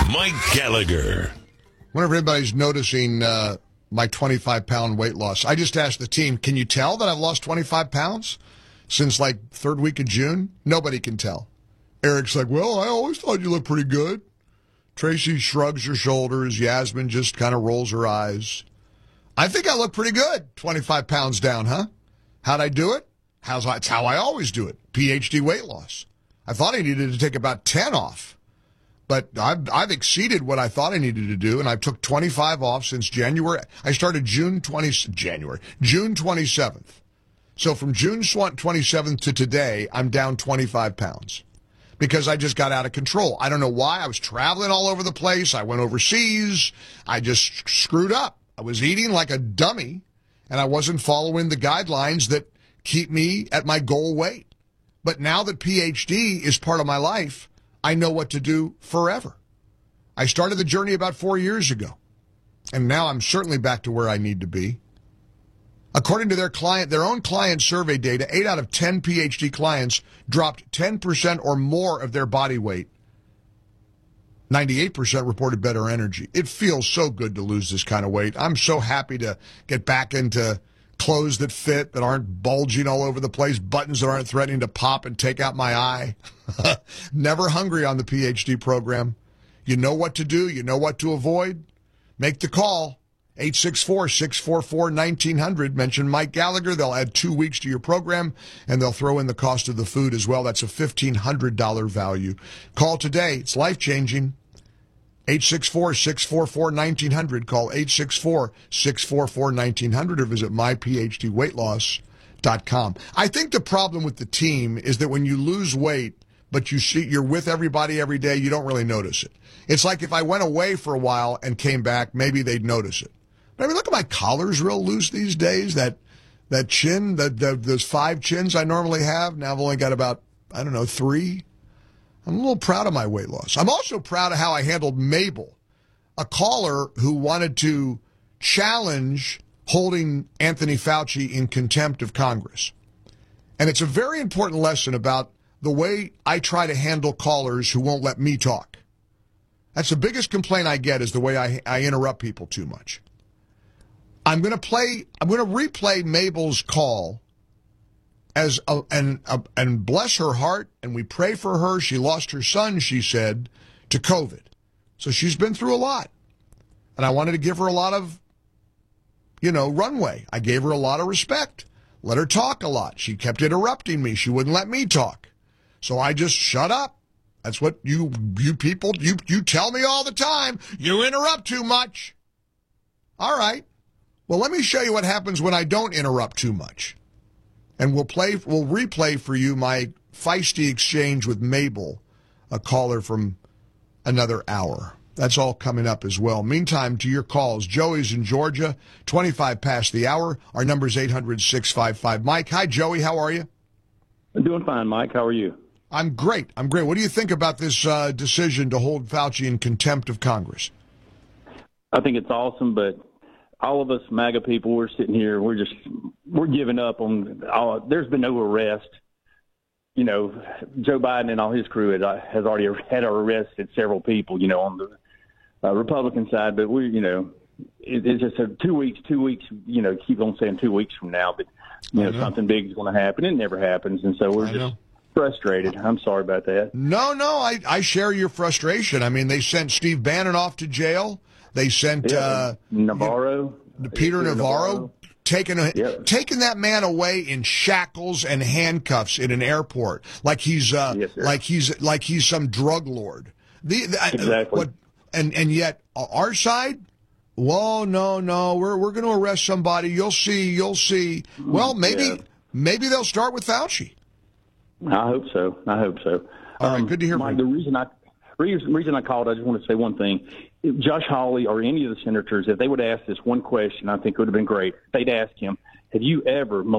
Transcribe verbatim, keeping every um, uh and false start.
Mike Gallagher. Whenever anybody's noticing uh, my twenty-five pound weight loss, I just asked the team, can you tell that I've lost twenty-five pounds since like third week of June? Nobody can tell. Eric's like, well, I always thought you looked pretty good. Tracy shrugs her shoulders. Yasmin just kind of rolls her eyes. I think I look pretty good, twenty-five pounds down, huh? How'd I do it? How's That's how I always do it, P H D weight loss. I thought I needed to take about ten off. But I've, I've exceeded what I thought I needed to do, and I've took twenty-five off since January. I started June twentieth, January, June twenty-seventh. So from June twenty-seventh to today, I'm down twenty-five pounds because I just got out of control. I don't know why. I was traveling all over the place. I went overseas. I just screwed up. I was eating like a dummy, and I wasn't following the guidelines that keep me at my goal weight. But now that P H D is part of my life, I know what to do forever. I started the journey about four years ago, and now I'm certainly back to where I need to be. According to their client, their own client survey data, eight out of ten P H D clients dropped ten percent or more of their body weight. ninety-eight percent reported better energy. It feels so good to lose this kind of weight. I'm so happy to get back into clothes that fit, that aren't bulging all over the place, buttons that aren't threatening to pop and take out my eye. Never hungry on the P H D program. You know what to do. You know what to avoid. Make the call. eight six four, six four four, one nine zero zero. Mention Mike Gallagher. They'll add two weeks to your program, and they'll throw in the cost of the food as well. That's a fifteen hundred dollars value. Call today. It's life-changing. eight six four, six four four, one nine zero zero. Call eight six four, six four four, one nine zero zero or visit my p h d weight loss dot com. I think the problem with the team is that when you lose weight, but you see you're with everybody every day, you don't really notice it. It's like if I went away for a while and came back, maybe they'd notice it. But I mean, look at my collar's real loose these days. That that chin, that those five chins I normally have, now I've only got about, I don't know, three. I'm a little proud of my weight loss. I'm also proud of how I handled Mabel, a caller who wanted to challenge holding Anthony Fauci in contempt of Congress. And it's a very important lesson about the way I try to handle callers who won't let me talk. That's the biggest complaint I get, is the way I, I interrupt people too much. I'm going to play, I'm going to replay Mabel's call as a, and a, and bless her heart, and we pray for her. She lost her son, she said, to COVID. So she's been through a lot. And I wanted to give her a lot of, you know, runway. I gave her a lot of respect. Let her talk a lot. She kept interrupting me. She wouldn't let me talk. So I just shut up. That's what you you people, you, you tell me all the time. You interrupt too much. All right. Well, let me show you what happens when I don't interrupt too much. And we'll play, we'll replay for you my feisty exchange with Mabel, a caller from another hour. That's all coming up as well. Meantime, to your calls. Joey's in Georgia, twenty-five past the hour. Our number is eight hundred, six five five, Mike. Hi, Joey. How are you? I'm doing fine, Mike. How are you? I'm great. I'm great. What do you think about this uh, decision to hold Fauci in contempt of Congress? I think it's awesome, but all of us MAGA people, we're sitting here, we're just, we're giving up on all, there's been no arrest. You know, Joe Biden and all his crew has, has already had arrested several people, you know, on the uh, Republican side, but we, you know, it, it's just a two weeks, two weeks, you know, keep on saying two weeks from now that, you know, know. something big is going to happen. It never happens. And so we're I just know. frustrated. I'm sorry about that. No, no, I, I share your frustration. I mean, they sent Steve Bannon off to jail. They sent yeah, uh, Navarro, you know, Peter Navarro, Navarro. taking a, yep. taking that man away in shackles and handcuffs in an airport, like he's uh, yes, like he's like he's some drug lord. The, the exactly. What, and and yet our side, whoa, no, no, we're we're going to arrest somebody. You'll see, you'll see. Well, maybe yeah. maybe they'll start with Fauci. I hope so. I hope so. All right, um, good to hear Mike, from you. The reason I reason, reason I called, I just want to say one thing. If Josh Hawley or any of the senators, if they would ask this one question, I think it would have been great. They'd ask him, have you ever